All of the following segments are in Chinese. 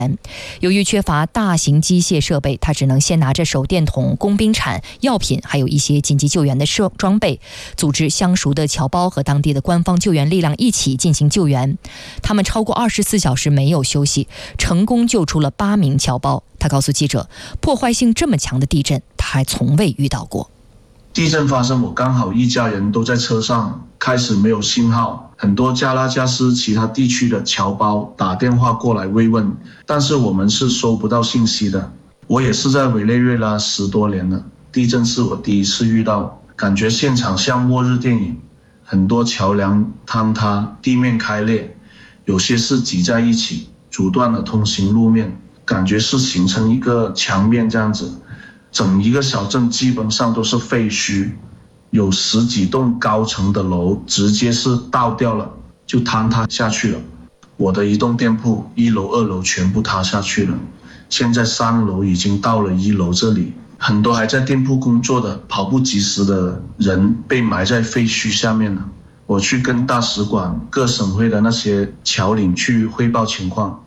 由于缺乏大型机械设备，他只能先拿着手电筒、工兵铲、药品，还有一些紧急救援的装备，组织相熟的侨胞和当地的官方救援力量一起进行救援。他们超过24小时没有休息，成功救出了8名侨胞。他告诉记者，破坏性这么强的地震，他还从未遇到过。 地震发生，我刚好一家人都在车上，开始没有信号，很多加拉加斯其他地区的侨胞打电话过来慰问，但是我们是收不到信息的。我也是在委内瑞拉10多年了，地震是我第一次遇到，感觉现场像末日电影，很多桥梁坍塌，地面开裂，有些是挤在一起，阻断了通行路面，感觉是形成一个墙面这样子。整一个小镇基本上都是废墟，有10几栋高层的楼直接是倒掉了，就坍塌下去了。我的一栋店铺1楼2楼全部塌下去了，现在3楼已经到了1楼这里，很多还在店铺工作的跑不及时的人被埋在废墟下面了。我去跟大使馆、各省会的那些侨领去汇报情况。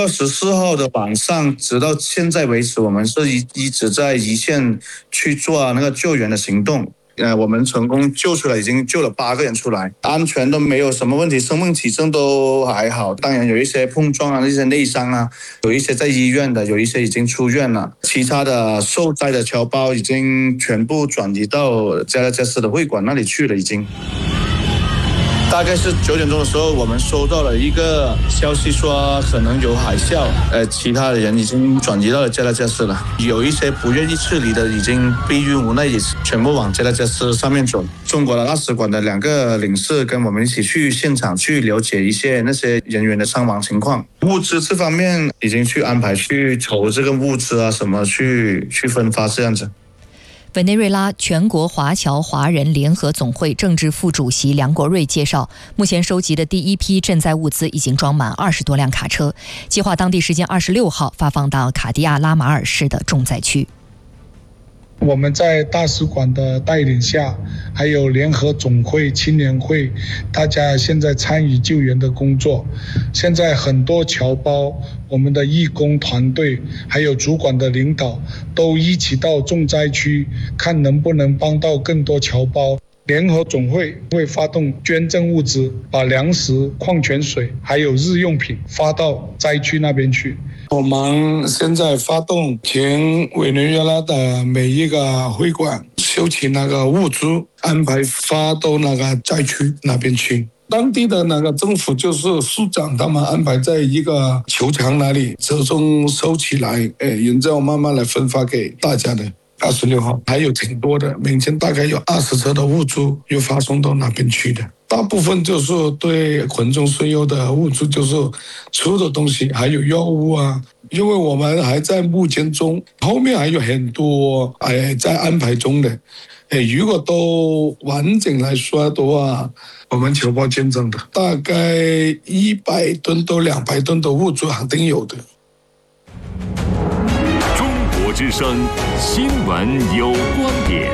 24号的晚上，直到现在为止，我们是一直在一线去做那个救援的行动。我们成功救出来，已经救了8个人出来，安全都没有什么问题，生命体征都还好。当然有一些碰撞啊，一些内伤啊，有一些在医院的，有一些已经出院了。其他的受灾的侨胞已经全部转移到加拉加斯的会馆那里去了，已经。大概是9点钟的时候，我们收到了一个消息说可能有海啸，其他的人已经转移到了加拉加斯了，有一些不愿意撤离的已经逼于无奈，也全部往加拉加斯上面走。中国的大使馆的2个领事跟我们一起去现场去了解一些那些人员的伤亡情况，物资这方面已经去安排去筹这个物资啊什么去分发这样子。 委内瑞拉全国华侨华人联合总会政治副主席梁国瑞介绍，目前收集的第一批赈灾物资已经装满20多辆卡车，计划当地时间26号发放到卡地亚拉马尔市的重灾区。 我们在大使馆的带领下，还有联合总会、青年会，大家现在参与救援的工作。现在很多侨胞，我们的义工团队，还有主管的领导，都一起到重灾区，看能不能帮到更多侨胞。联合总会会发动捐赠物资，把粮食、矿泉水还有日用品发到灾区那边去。我们现在发动全委内瑞拉的每一个会馆收集那个物资，安排发到那个灾区那边去。当地的那个政府就是市长，他们安排在一个球场那里集中收起来，然后慢慢来分发给大家的。26号还有挺多的，每天大概有20车的物资又发送到那边去的，大部分就是对群众需要的物资，就是吃的东西还有药物啊。因为我们还在募捐中，后面还有很多在安排中的，如果都完整来说的话，我们侨胞捐赠的大概100吨到200吨的物资肯定有的。 之声新闻有观点。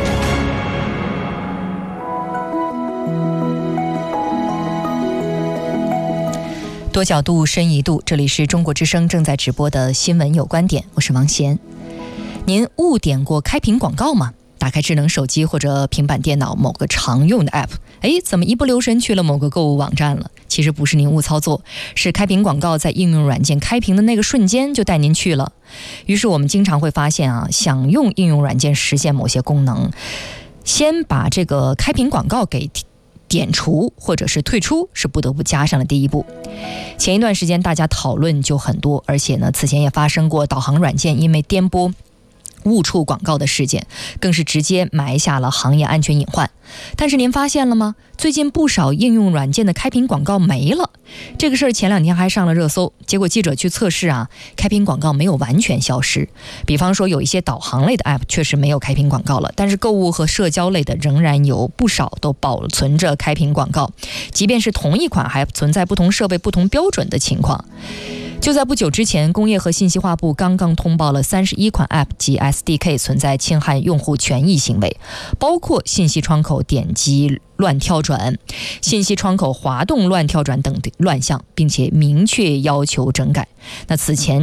多角度深一度，这里是中国之声正在直播的新闻有观点，我是王贤。您误点过开屏广告吗？打开智能手机或者平板电脑某个常用的 app， 怎么一不留神去了某个购物网站了？其实不是您误操作，是开屏广告在应用软件开屏的那个瞬间就带您去了。于是我们经常会发现想用应用软件实现某些功能，先把这个开屏广告给点除或者是退出，是不得不加上的第一步。前一段时间大家讨论就很多，而且呢，此前也发生过导航软件因为颠簸误触广告的事件，更是直接埋下了行业安全隐患。但是您发现了吗？最近不少应用软件的开屏广告没了，这个事儿前2天还上了热搜。结果记者去测试开屏广告没有完全消失。比方说有一些导航类的 app 确实没有开屏广告了，但是购物和社交类的仍然有不少都保存着开屏广告，即便是同一款还存在不同设备不同标准的情况。 就在不久之前，工业和信息化部刚刚通报了31款 App 及 SDK 存在侵害用户权益行为，包括信息窗口点击乱跳转、信息窗口滑动乱跳转等乱象，并且明确要求整改。那此前